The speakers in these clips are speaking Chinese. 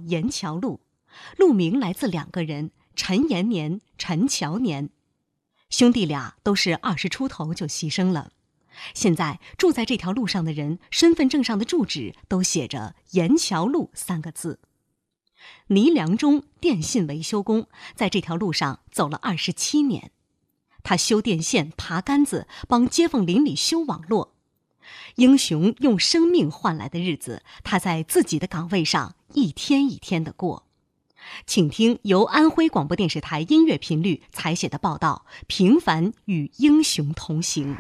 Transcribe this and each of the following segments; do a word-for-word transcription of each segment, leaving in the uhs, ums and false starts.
严桥路，路名来自两个人，陈延年、陈乔年。兄弟俩都是二十出头就牺牲了。现在住在这条路上的人，身份证上的住址都写着严桥路三个字。倪良忠，电信维修工，在这条路上走了二十七年。他修电线、爬杆子，帮街坊邻里修网络。英雄用生命换来的日子，他在自己的岗位上一天一天的过。请听由安徽广播电视台音乐频率采写的报道《平凡与英雄同行》。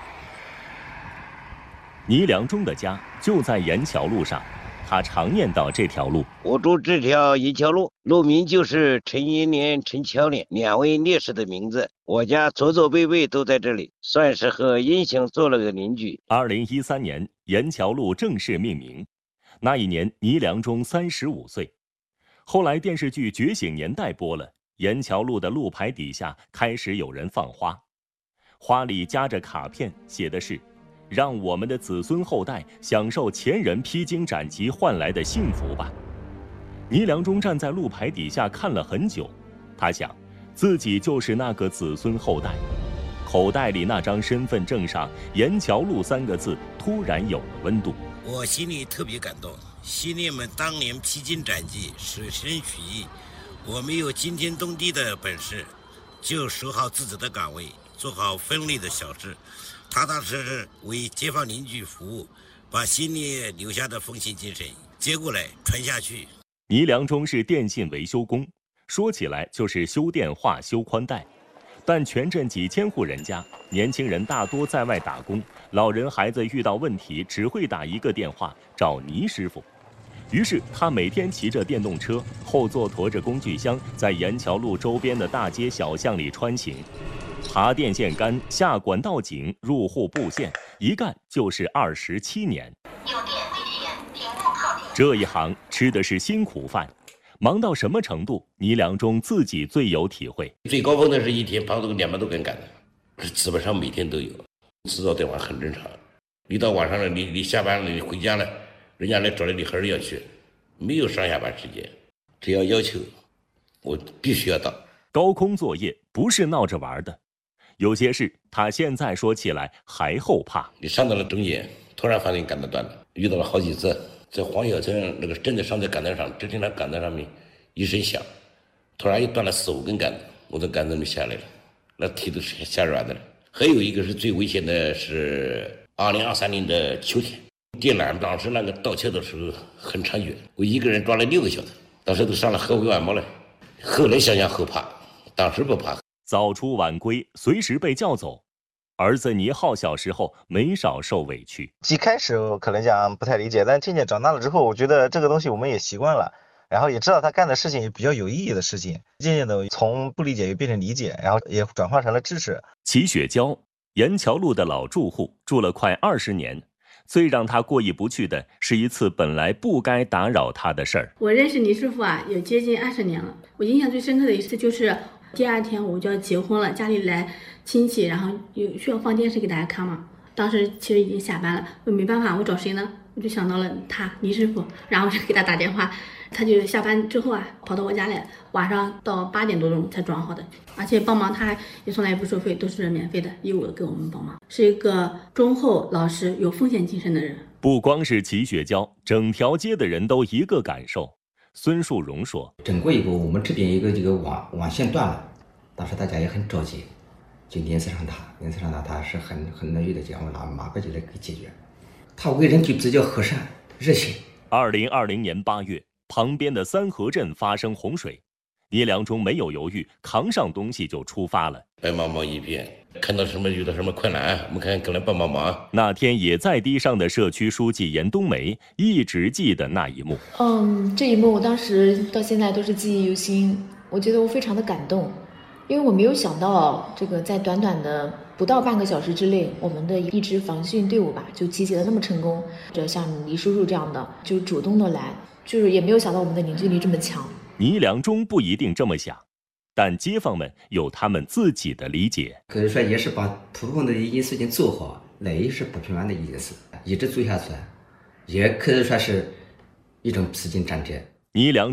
倪良忠的家就在严桥路上，他常念叨这条路。 我住这条严桥路，路名就是陈延年、陈乔年两位烈士的名字。我家祖祖辈辈都在这里，算是和英雄做了个邻居。 二零一三年，严桥路正式命名。那一年，倪良忠三十五岁。后来电视剧《觉醒年代》播了，严桥路的路牌底下开始有人放花，花里夹着卡片，写的是让我们的子孙后代享受前人披荆斩棘换来的幸福吧。倪良忠站在路牌底下看了很久，他想自己就是那个子孙后代。口袋里那张身份证上严桥路三个字突然有了温度。 我心里特别感动，兄弟们当年披荆斩棘，舍身取义，我们有惊天动地的本事，就守好自己的岗位，做好分内的小事，踏踏实实为街坊邻居服务，把心里留下的奉献精神接过来传下去。 倪良忠是电信维修工，说起来就是修电话、修宽带，但全镇几千户人家，年轻人大多在外打工，老人孩子遇到问题只会打一个电话找倪师傅。于是他每天骑着电动车，后座驮着工具箱，在严桥路周边的大街小巷里穿行，爬电线杆、下管道井、入户布线，一干就是二十七年。 有电危险，停步靠近。 这一行吃的是辛苦饭，忙到什么程度，倪良忠自己最有体会。 最高峰的是一天跑到两百多根杆子，基本上每天都有。制造电话很正常，你到晚上了，你你下班了，你回家了，人家来找你，你还是要去，没有上下班时间，只要要求，我必须要到。 高空作业不是闹着玩的，有些事他现在说起来还后怕。 你上到了中间，突然发现杆子断了，遇到了好几次，在黄小村那个真的上在杆子上，只听到杆子上面一声响，突然又断了四五根杆子，我从杆子里下来了，那腿都是吓软的了。还有一个是最危险的是二零二三年的秋天，电缆当时那个盗窃的时候很猖獗，我一个人抓了六个小时，当时都上了后尾晚毛了。后来想想后怕，当时不怕。 早出晚归，随时被叫走。儿子倪浩小时候没少受委屈， 一开始我可能讲不太理解，但渐渐长大了之后，我觉得这个东西我们也习惯了，然后也知道他干的事情也比较有意义的事情，渐渐的从不理解又变成理解，然后也转化成了支持。 齐雪娇，严桥路的老住户，住了快二十年。最让他过意不去的是一次本来不该打扰他的事儿。 我认识倪师傅啊，有接近二十年了。我印象最深刻的一次就是第二天我就要结婚了，家里来亲戚，然后有需要放电视给大家看嘛。当时其实已经下班了，我没办法，我找谁呢？我就想到了他，倪师傅，然后就给他打电话。他就下班之后啊，跑到我家来，晚上到八点多钟才装好的，而且帮忙他也从来不收费，都是免费的，义务给我们帮忙，是一个忠厚老实、有奉献精神的人。 不光是齐雪娇，整条街的人都一个感受。孙树荣说：“ 整过以后，我们这边一个这个网网线断了，当时大家也很着急，就联系上他，联系上他，他是很很乐意的讲，我拿马上就来给解决。他为人就比较和善、热心。” 二零二零年八月。旁边的三河镇发生洪水，倪良忠没有犹豫，扛上东西就出发了。 白茫茫一片，看到什么遇到什么困难，我们看过来帮帮忙。 那天也在堤上的社区书记严冬梅一直记得那一幕。 嗯，这一幕我当时到现在都是记忆犹新，我觉得我非常的感动，因为我没有想到这个在短短的不到半个小时之内，我们的一支防汛队伍吧就集结的那么成功。这像倪叔叔这样的就主动的来。就是也没有想到我们的凝聚力这么强。 倪良忠不一定这么想，但街坊们有他们自己的理解。 可以说也是把普通的一件事情做好，那也是不平凡的一件事，一直做下去，也可以说是一种披荆斩棘。 倪良